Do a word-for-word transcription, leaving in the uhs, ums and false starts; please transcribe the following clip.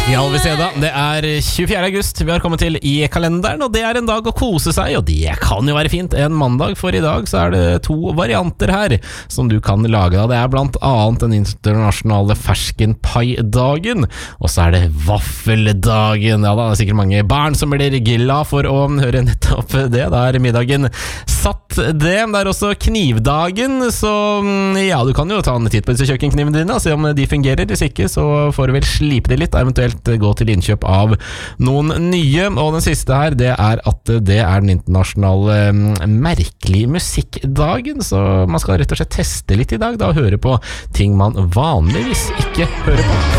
Ja, vi ser da, det er tjuefjerde august vi har kommet til i kalenderen, og det er en dag å kose seg, og det kan jo være fint en mandag, for i dag så er det to varianter her som du kan lage da. Det er blant annet den internasjonale ferskenpai-dagen, og så er det vaffeldagen. Ja da, det er sikkert mange barn som blir glad for å høre nettopp det. Da er middagen satt det. Det er også knivdagen, så ja, du kan jo ta en titt på disse kjøkkenknivene dine, og se om de fungerer. Hvis ikke, så får du vel slipe det litt, eventuelt gå til innkjøp av noen nye. Og den siste her, det er at det er den internasjonale merkelig musikkdagen, så man skal rett og slett teste litt i dag da, og høre på ting man vanligvis ikke hører på.